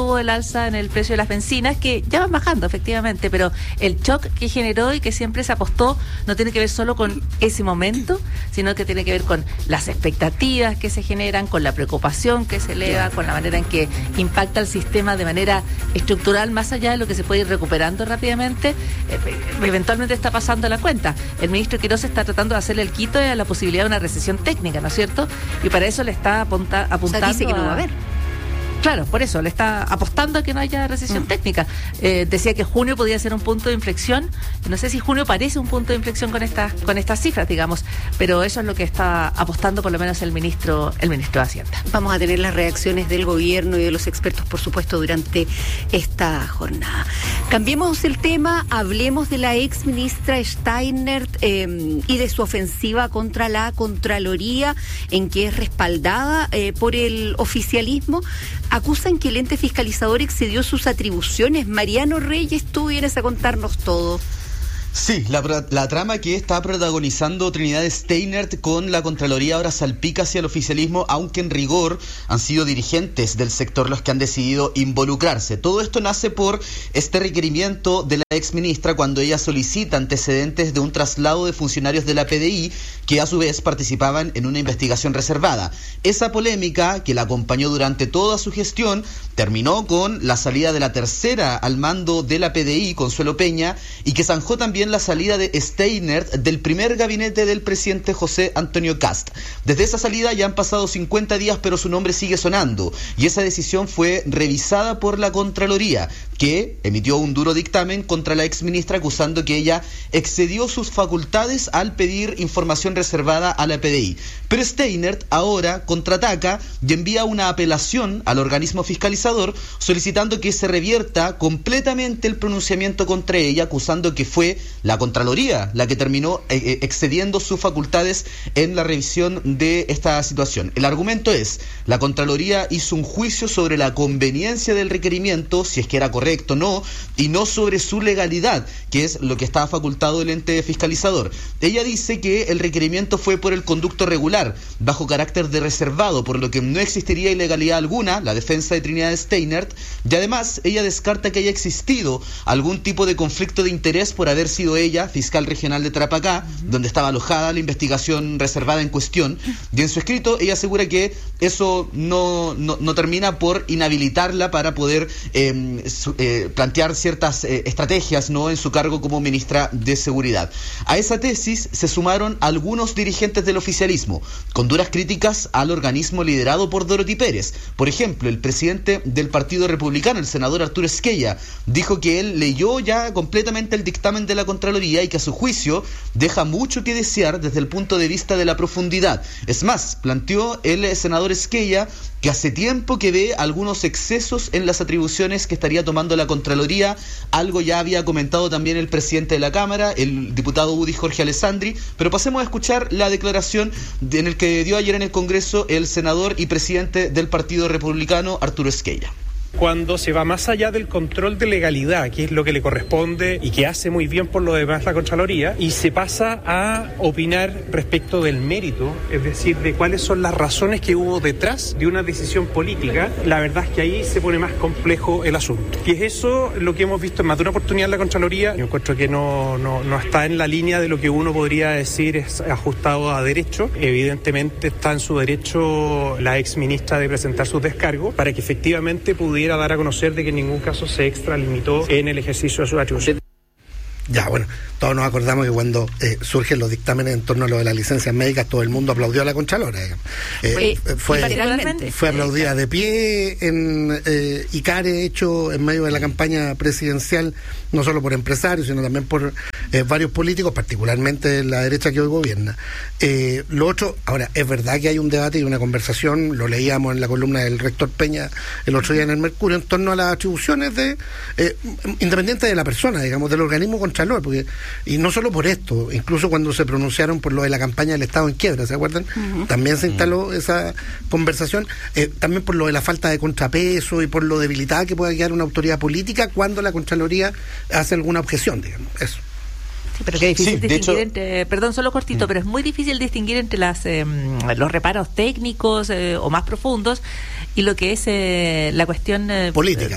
tuvo el alza en el precio de las bencinas, que ya van bajando efectivamente, pero el shock que generó y que siempre se apostó no tiene que ver solo con ese momento, sino que tiene que ver con las expectativas que se generan, con la preocupación que se eleva, con la manera en que impacta el sistema de manera estructural, más allá de lo que se puede ir recuperando rápidamente. Eventualmente está pasando la cuenta. El ministro Quirós está tratando de hacerle el quito a la posibilidad de una recesión técnica, ¿no es cierto? Y para eso le está apuntando. O sea, dice que no va a haber. Claro, por eso, le está apostando a que no haya recesión técnica. Decía que junio podía ser un punto de inflexión. No sé si junio parece un punto de inflexión con estas cifras, digamos, pero eso es lo que está apostando por lo menos el ministro de Hacienda. Vamos a tener las reacciones del gobierno y de los expertos, por supuesto, durante esta jornada. Cambiemos el tema, hablemos de la ex ministra Steinert y de su ofensiva contra la Contraloría, en que es respaldada por el oficialismo. Acusan que el ente fiscalizador excedió sus atribuciones. Mariano Reyes, tú vienes a contarnos todo. Sí, la trama que está protagonizando Trinidad Steinert con la Contraloría ahora salpica hacia el oficialismo, aunque en rigor han sido dirigentes del sector los que han decidido involucrarse. Todo esto nace por este requerimiento de la exministra cuando ella solicita antecedentes de un traslado de funcionarios de la PDI que a su vez participaban en una investigación reservada. Esa polémica, que la acompañó durante toda su gestión, terminó con la salida de la tercera al mando de la PDI, Consuelo Peña, y que zanjó también la salida de Steinert del primer gabinete del presidente José Antonio Kast. Desde esa salida ya han pasado 50 días, pero su nombre sigue sonando, y esa decisión fue revisada por la Contraloría, que emitió un duro dictamen contra la exministra acusando que ella excedió sus facultades al pedir información reservada a la PDI. Pero Steinert ahora contraataca y envía una apelación al organismo fiscalizador solicitando que se revierta completamente el pronunciamiento contra ella, acusando que fue la Contraloría la que terminó excediendo sus facultades en la revisión de esta situación. El argumento es: la Contraloría hizo un juicio sobre la conveniencia del requerimiento, si es que era correcto o no, y no sobre su legalidad, que es lo que estaba facultado el ente fiscalizador. Ella dice que el requerimiento fue por el conducto regular, bajo carácter de reservado, por lo que no existiría ilegalidad alguna, la defensa de Trinidad Steinert, y además ella descarta que haya existido algún tipo de conflicto de interés por haber sido ella fiscal regional de Tarapacá, donde estaba alojada la investigación reservada en cuestión, y en su escrito ella asegura que eso no termina por inhabilitarla para poder plantear ciertas estrategias, ¿no?, en su cargo como ministra de Seguridad. A esa tesis se sumaron algunos dirigentes del oficialismo, con duras críticas al organismo liderado por Dorothy Pérez. Por ejemplo, el presidente del Partido Republicano, el senador Arturo Esquella, dijo que él leyó ya completamente el dictamen de la Contraloría y que a su juicio deja mucho que desear desde el punto de vista de la profundidad. Es más, planteó el senador Esquella que hace tiempo que ve algunos excesos en las atribuciones que estaría tomando la Contraloría. Algo ya había comentado también el presidente de la Cámara, el diputado UDI Jorge Alessandri, pero pasemos a escuchar la declaración en el que dio ayer en el Congreso el senador y presidente del Partido Republicano, Arturo Esquella. Cuando se va más allá del control de legalidad, que es lo que le corresponde y que hace muy bien por lo demás la Contraloría, y se pasa a opinar respecto del mérito, es decir, de cuáles son las razones que hubo detrás de una decisión política, la verdad es que ahí se pone más complejo el asunto. Y es eso lo que hemos visto en más de una oportunidad en la Contraloría. Yo encuentro que no está en la línea de lo que uno podría decir es ajustado a derecho. Evidentemente está en su derecho la exministra de presentar sus descargos para que efectivamente pudiera dar a conocer de que en ningún caso se extralimitó en el ejercicio de sus atribuciones. Ya, bueno, todos nos acordamos que cuando surgen los dictámenes en torno a lo de las licencias médicas, todo el mundo aplaudió a la Contralora. Fue aplaudida de pie en ICARE, hecho en medio de la campaña presidencial, no solo por empresarios, sino también por varios políticos, particularmente la derecha que hoy gobierna. Lo otro, ahora, es verdad que hay un debate y una conversación, lo leíamos en la columna del rector Peña el otro día en el Mercurio, en torno a las atribuciones independiente de la persona, digamos, del organismo Contralor, porque, y no solo por esto, incluso cuando se pronunciaron por lo de la campaña del Estado en quiebra, ¿se acuerdan? También se instaló esa conversación, también por lo de la falta de contrapeso y por lo debilitada que pueda quedar una autoridad política cuando la Contraloría hace alguna objeción, digamos, eso. Sí, pero que es difícil distinguir entre, perdón, solo cortito, pero es muy difícil distinguir entre los reparos técnicos o más profundos y lo que es la cuestión política.